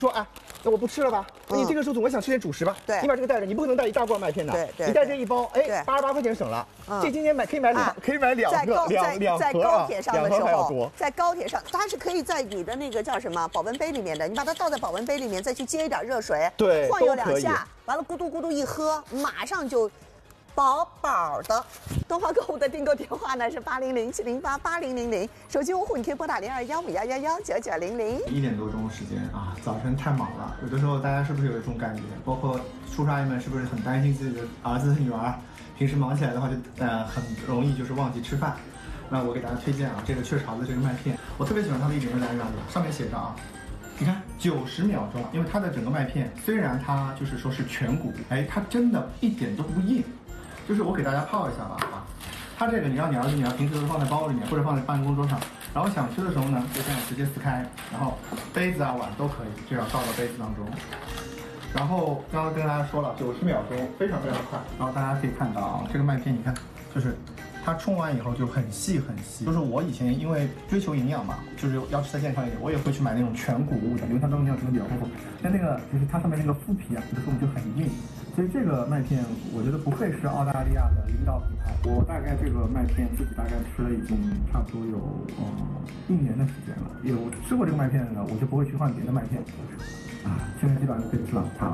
说啊，那我不吃了吧？那你这个时候总归想吃点主食吧？ 对， 你把这个带着，你不可能带一大罐麦片的。 对， 你带这一包，哎，88块钱省了。这今天可以买两盒在高铁上的时候， 在高铁上，它是可以在你的那个叫什么保温杯里面的，你把它倒在保温杯里面，再去接一点热水， 对， 晃悠2下，完了咕嘟咕嘟一喝，马上就。饱饱的，东方购物的订购电话呢是800-708-8000，手机用户你可以拨打021511199900。 1点多钟的时间啊，早晨太忙了，有的时候大家是不是有一种感觉？包括叔叔阿姨们是不是很担心自己的儿子女儿，平时忙起来的话就很容易就是忘记吃饭。那我给大家推荐啊，这个雀巢的这个麦片，我特别喜欢它的一点在哪里？上面写着啊。你看90秒钟，因为它的整个麦片虽然它就是说是全谷，哎，它真的一点都不硬。就是我给大家泡一下吧啊，它这个你让你儿子女儿平时都放在包里面或者放在办公桌上，然后想吃的时候呢，就这样直接撕开，然后杯子啊碗都可以这样倒到杯子当中。然后刚刚跟大家说了90秒钟，非常非常快。然后大家可以看到啊，这个麦片你看，就是它冲完以后就很细很细。就是我以前因为追求营养嘛，就是要吃的健康一点，我也会去买那种全谷物的，因为它中营养成分比较丰富。但那个就是它上面那个麸皮啊，有的时候就很硬。所以这个麦片，我觉得不愧是澳大利亚的领导品牌。我大概这个麦片自己大概吃了已经差不多有1年的时间了。有吃过这个麦片的呢，我就不会去换别的麦片啊。现在基本上可以吃了，好。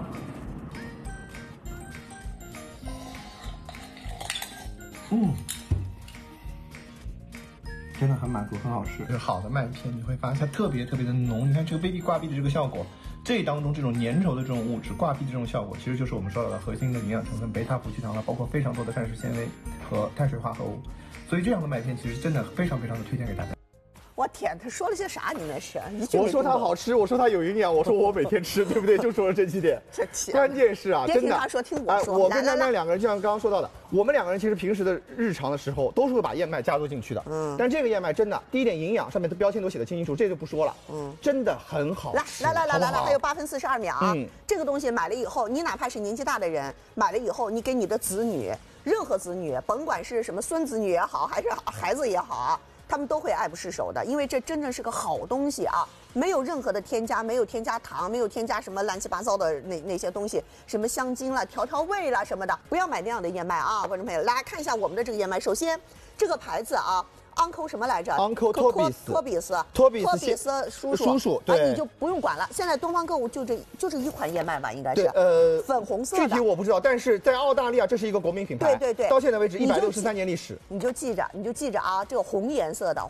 真的很满足，很好吃。好的麦片你会发现它特别特别的浓，你看这个杯壁挂壁的这个效果。这当中这种粘稠的这种物质挂壁的这种效果，其实就是我们说到的核心的营养成分贝塔葡聚糖了，包括非常多的膳食纤维和碳水化合物，所以这样的麦片其实真的非常非常的推荐给大家。 我天，他说了些啥？你那是？ 我说它好吃，我说它有营养，我说我每天吃，对不对？就说了这几点。关键是啊， 别听他说，听我说。 我跟丹丹2个人，就像刚刚说到的，我们2个人其实平时的日常的时候，都是会把燕麦加入进去的。但这个燕麦真的，第一点营养，上面的标签都写得清清楚，这就不说了。真的很好吃。 来，还有8分42秒啊！这个东西买了以后，你哪怕是年纪大的人，买了以后，你给你的子女，任何子女，甭管是什么孙子女也好，还是孩子也好啊。他们都会爱不释手的，因为这真正是个好东西啊，没有任何的添加，没有添加糖，没有添加什么乱七八糟的那些东西，什么香精啦、调味啦什么的，不要买那样的燕麦啊，观众朋友，来看一下我们的这个燕麦。首先，这个牌子啊。Uncle 什么来着 ？Uncle 托比斯叔叔，对， 你就不用管了。现在东方购物就这一款燕麦吧，应该是。粉红色的。 具体我不知道，但是在澳大利亚这是一个国民品牌。 对。 到现在为止163年历史。 你就记着啊，这个红颜色的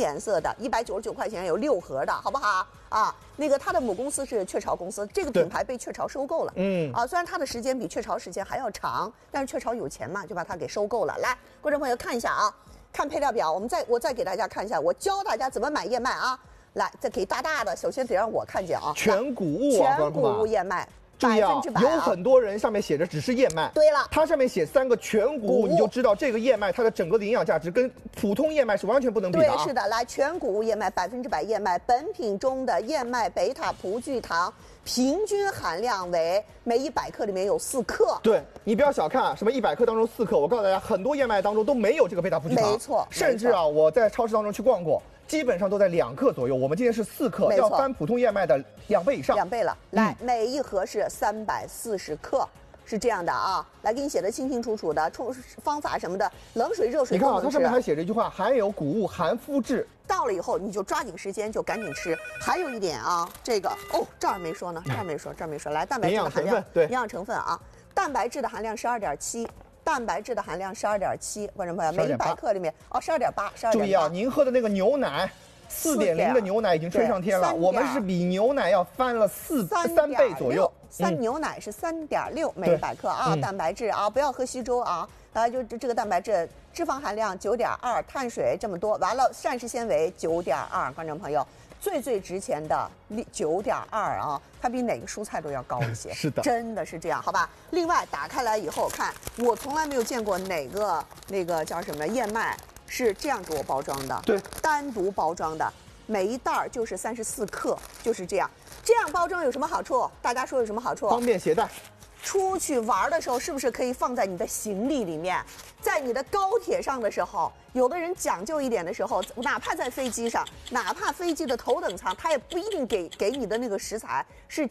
，199块钱有6盒的，好不好？啊，那个它的母公司是雀巢公司，这个品牌被雀巢收购了。虽然它的时间比雀巢时间还要长，但是雀巢有钱嘛，就把它给收购了。来，观众朋友看一下啊。看配料表，我再给大家看一下，我教大家怎么买燕麦啊！来，再给大的，首先得让我看见啊， 全谷物啊， 全谷物燕麦。 注意啊，有很多人上面写着只是燕麦， 对了， 它上面写3个全谷物，你就知道这个燕麦它的整个的营养价值跟普通燕麦是完全不能比的啊。 对，是的，来，全谷物燕麦100%燕麦，本品中的燕麦贝塔葡聚糖平均含量为每100克里面有4克。 对，你不要小看啊，什么100克当中4克，我告诉大家，很多燕麦当中都没有这个贝塔葡聚糖， 没错， 甚至啊，我在超市当中去逛过。基本上都在2克左右，我们今天是4克，要翻普通燕麦的2倍以上 ，2倍了。来，每一盒是340克，是这样的啊。来，给你写的清清楚楚的，冲方法什么的，冷水、热水。 你看啊，它上面还写着一句话：含有谷物含麸质。 到了以后，你就抓紧时间就赶紧吃。还有一点啊，这个这儿没说呢，这儿没说。来，蛋白质的含量， 对， 营养成分啊，蛋白质的含量是2.7。蛋白质的含量是2.7，观众朋友，每100克里面12.8。 注意啊，您喝的那个牛奶，4.0的牛奶已经吹上天了，我们是比牛奶要翻了3倍左右。 牛奶是3.6每100克啊，蛋白质啊，不要喝稀粥啊。就这个蛋白质，脂肪含量9.2，碳水这么多，完了膳食纤维9.2，观众朋友。最值钱的9.2啊，它比哪个蔬菜都要高一些。 是的， 真的是这样，好吧？另外打开来以后看，我从来没有见过哪个那个叫什么燕麦是这样给我包装的， 对， 单独包装的，每一袋就是34克，就是这样。这样包装有什么好处？大家说有什么好处？ 方便携带。 出去玩的时候，是不是可以放在你的行李里面？在你的高铁上的时候，有的人讲究一点的时候，哪怕在飞机上，哪怕飞机的头等舱，他也不一定给你的那个食材是